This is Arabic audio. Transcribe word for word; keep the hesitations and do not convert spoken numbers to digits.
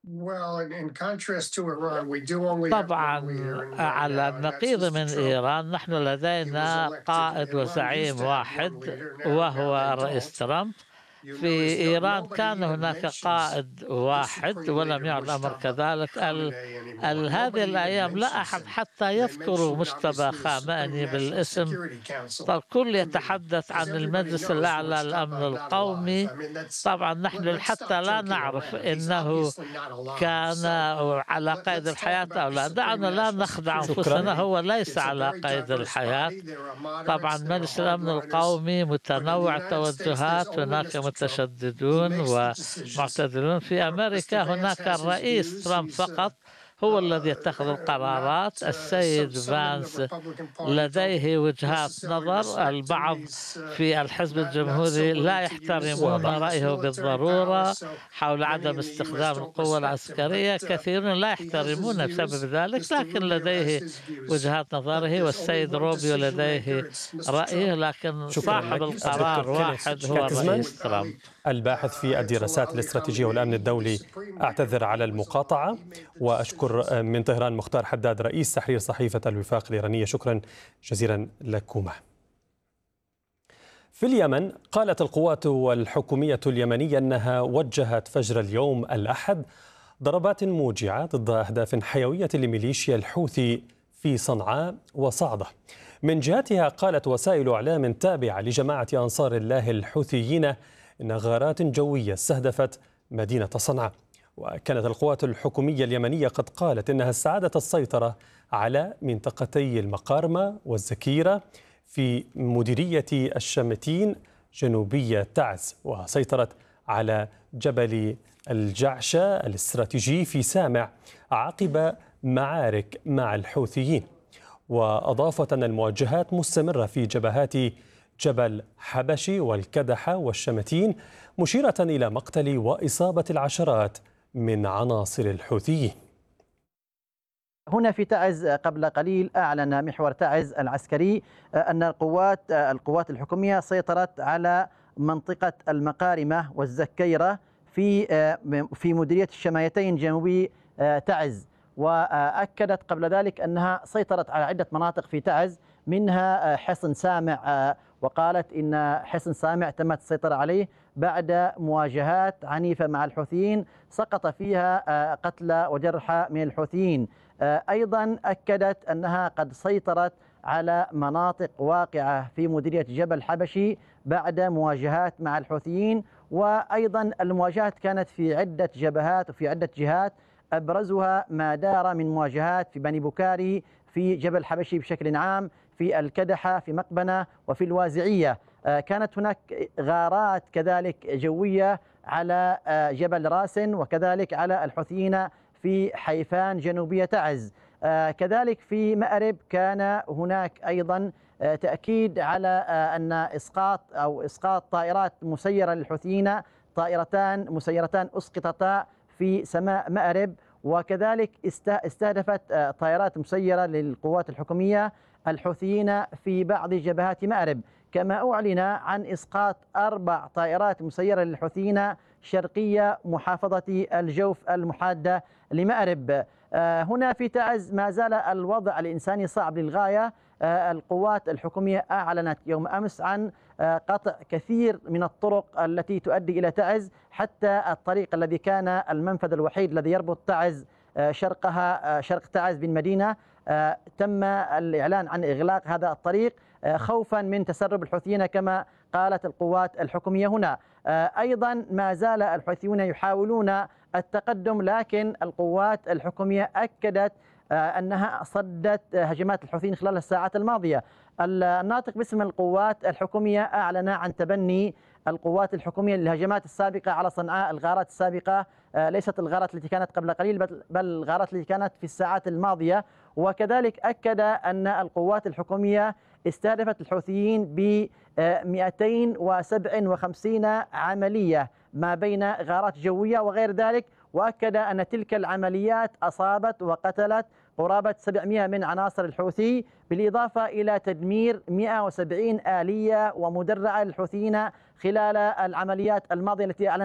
طبعا على النقيض من إيران، نحن لدينا قائد وزعيم واحد وهو الرئيس ترامب. في إيران كان هناك قائد واحد ولم يعد الأمر كذلك. ال... ال... هذه الأيام لا أحد حتى يذكر مجتبى خامنئي بالاسم. الكل يتحدث عن المجلس الأعلى للأمن القومي. طبعا نحن حتى لا نعرف إنه كان على قيد الحياة أو لا. دعنا لا نخدع أنفسنا، هو ليس على قيد الحياة. طبعا مجلس الأمن القومي متنوع التوجهات، هناك متشددون ومعتدلون. في أمريكا هناك الرئيس ترامب فقط هو الذي يتخذ القرارات. السيد فانس لديه وجهات نظر، البعض في الحزب الجمهوري لا يحترمون رأيه بالضرورة حول عدم استخدام القوة العسكرية، كثيرون لا يحترمون بسبب ذلك، لكن لديه وجهات نظره. والسيد روبيو لديه رأيه، لكن صاحب القرار واحد هو الرئيس ترامب. الباحث في الدراسات الاستراتيجية والأمن الدولي، أعتذر على المقاطعة وأشكر من طهران مختار حداد رئيس تحرير صحيفة الوفاق الإيرانية. شكرا جزيلا لكما. في اليمن قالت القوات الحكومية اليمنية أنها وجهت فجر اليوم الأحد ضربات موجعة ضد أهداف حيوية لميليشيا الحوثي في صنعاء وصعدة. من جهتها قالت وسائل إعلام تابعة لجماعة أنصار الله الحوثيين إن غارات جوية استهدفت مدينة صنعاء. وكانت القوات الحكومية اليمنية قد قالت إنها استعادت السيطرة على منطقتي المقارمة والزكيرة في مديرية الشمتين جنوبية تعز، وسيطرت على جبل الجعشة الاستراتيجي في سامع عقب معارك مع الحوثيين. وأضافت أن المواجهات مستمرة في جبهات جبل حبشي والكدحة والشمتين، مشيرة إلى مقتل وإصابة العشرات من عناصر الحوثيين. هنا في تعز قبل قليل أعلن محور تعز العسكري أن القوات القوات الحكومية سيطرت على منطقة المقارمة والزكيرة في في مديرية الشمايتين جنوبي تعز. وأكدت قبل ذلك أنها سيطرت على عدة مناطق في تعز، منها حصن سامع، وقالت إن حصن سامع تمت السيطرة عليه بعد مواجهات عنيفة مع الحوثيين سقط فيها قتلى وجرحى من الحوثيين. أيضا أكدت أنها قد سيطرت على مناطق واقعة في مديرية جبل حبشي بعد مواجهات مع الحوثيين. وأيضا المواجهات كانت في عدة جبهات وفي عدة جهات، أبرزها ما دار من مواجهات في بني بكاري، في جبل حبشي بشكل عام، في الكدحة، في مقبنة، وفي الوازعية. كانت هناك غارات كذلك جوية على جبل راسن، وكذلك على الحوثيين في حيفان جنوبية تعز. كذلك في مأرب كان هناك أيضا تأكيد على أن إسقاط أو إسقاط طائرات مسيرة للحوثيين، طائرتان مسيرتان أسقطتا في سماء مأرب. وكذلك استهدفت طائرات مسيرة للقوات الحكومية الحوثيين في بعض جبهات مأرب. كما أعلن عن إسقاط أربع طائرات مسيرة للحوثيين شرقية محافظة الجوف المحادة لمأرب. هنا في تعز ما زال الوضع الإنساني صعب للغاية. القوات الحكومية أعلنت يوم أمس عن قطع كثير من الطرق التي تؤدي إلى تعز، حتى الطريق الذي كان المنفذ الوحيد الذي يربط تعز شرقها شرق تعز بالمدينة تم الإعلان عن إغلاق هذا الطريق خوفا من تسرب الحوثيين كما قالت القوات الحكومية هنا. أيضا ما زال الحوثيون يحاولون التقدم، لكن القوات الحكومية أكدت أنها صدت هجمات الحوثيين خلال الساعات الماضية. الناطق باسم القوات الحكومية أعلن عن تبني القوات الحكومية للهجمات السابقة على صنعاء، الغارات السابقة ليست الغارات التي كانت قبل قليل بل الغارات التي كانت في الساعات الماضية. وكذلك أكد أن القوات الحكومية استهدفت الحوثيين ب مئتين وسبعة وخمسين عملية ما بين غارات جوية وغير ذلك. وأكد أن تلك العمليات أصابت وقتلت قرابة سبعمئة من عناصر الحوثي، بالإضافة إلى تدمير مئة وسبعين آلية ومدرعة للحوثيين خلال العمليات الماضية التي أعلن